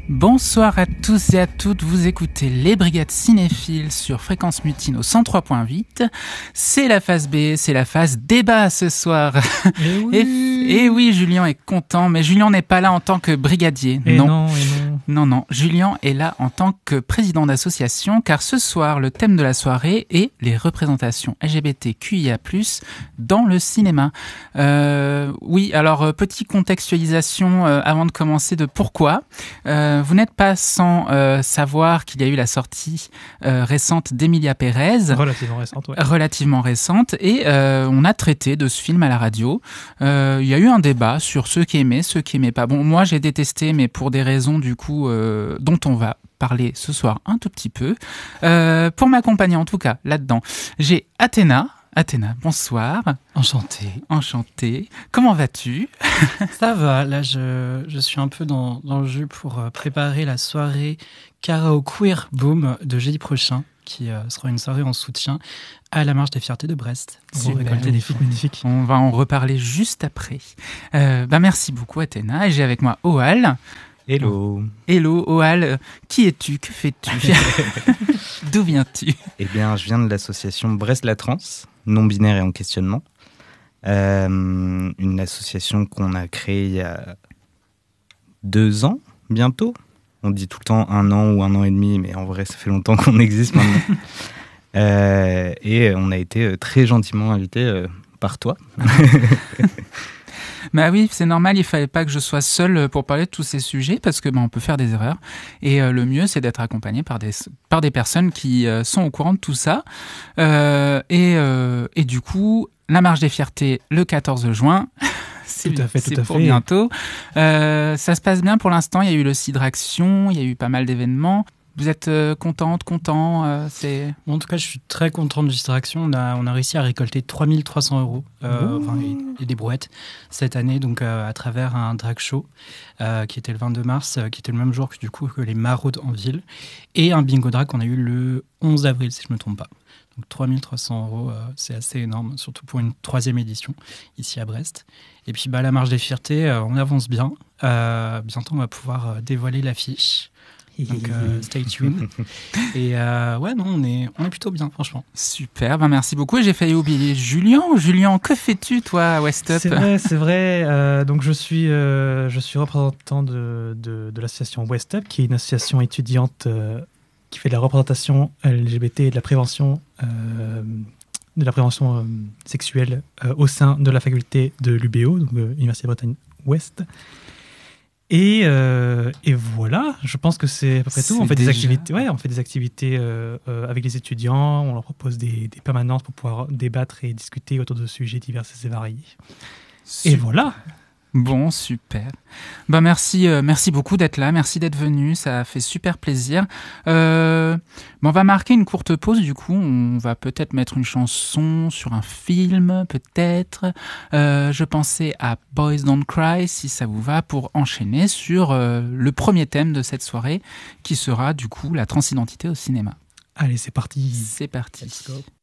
Bonsoir à tous et à toutes, vous écoutez les Brigades Cinéphiles sur Fréquence Mutine au 103.8. C'est la phase B, c'est la phase débat ce soir. Et oui, Julien est content, mais Julien n'est pas là en tant que brigadier. Non, Julien est là en tant que président d'association, car ce soir, le thème de la soirée est les représentations LGBTQIA+, dans le cinéma. Oui, alors, petite contextualisation avant de commencer de pourquoi. Vous n'êtes pas sans savoir qu'il y a eu la sortie récente d'Emilia Pérez. Relativement récente. Et on a traité de ce film à la radio. Il y a eu un débat sur ceux qui aimaient, ceux qui aimaient pas. Bon, moi j'ai détesté, mais pour des raisons du coup dont on va parler ce soir un tout petit peu. Pour m'accompagner en tout cas là-dedans, j'ai Athéna. Athéna, bonsoir. Enchantée. Comment vas-tu ? Ça va, là je suis un peu dans le jus pour préparer la soirée Karaoke Queer Boom de jeudi prochain, qui sera une soirée en soutien à la Marche des Fiertés de Brest. Pour récolter des films magnifiques. On va en reparler juste après. Merci beaucoup Athéna, et j'ai avec moi Oal. Hello Oal, qui es-tu ? Que fais-tu ? D'où viens-tu ? Eh bien, je viens de l'association Brest la Trans, non-binaire et en questionnement. Une association qu'on a créée il y a 2 ans, bientôt. On dit tout le temps 1 an ou 1 an et demi, mais en vrai, ça fait longtemps qu'on existe maintenant. Et on a été très gentiment invité par toi. Bah oui, c'est normal, il fallait pas que je sois seul pour parler de tous ces sujets, parce que on peut faire des erreurs. Et le mieux, c'est d'être accompagné par des personnes qui sont au courant de tout ça. Et du coup, la Marche des Fiertés, le 14 juin... Tout à fait. Bientôt. Ça se passe bien pour l'instant, il y a eu le Cidraction, il y a eu pas mal d'événements. Vous êtes content En tout cas, je suis très content de Distraction. On a réussi à récolter 3300 € et des brouettes cette année, donc à travers un drag show qui était le 22 mars, qui était le même jour que les maraudes en ville, et un bingo drag qu'on a eu le 11 avril, si je ne me trompe pas. Donc 3300 €, c'est assez énorme, surtout pour une 3e édition ici à Brest. Et puis la Marche des Fiertés, on avance bien. Bientôt, on va pouvoir dévoiler l'affiche. Donc stay tuned. Et on est plutôt bien, franchement. Super, merci beaucoup. Et j'ai failli oublier Julien. Julien, que fais-tu toi à West Up ? C'est vrai. Donc je suis représentant de l'association West Up, qui est une association étudiante qui fait de la représentation LGBT et de la prévention sexuelle au sein de la faculté de l'UBO, donc Université de Bretagne Ouest. Et voilà, je pense que c'est à peu près tout. On fait des activités avec les étudiants, on leur propose des permanences pour pouvoir débattre et discuter autour de sujets divers et variés. Et voilà. Bon, super. Merci beaucoup d'être là, merci d'être venu, ça fait super plaisir. On va marquer une courte pause, du coup, on va peut-être mettre une chanson sur un film, peut-être. Je pensais à Boys Don't Cry, si ça vous va, pour enchaîner sur le premier thème de cette soirée, qui sera, du coup, la transidentité au cinéma. Allez, c'est parti. C'est parti. Let's go.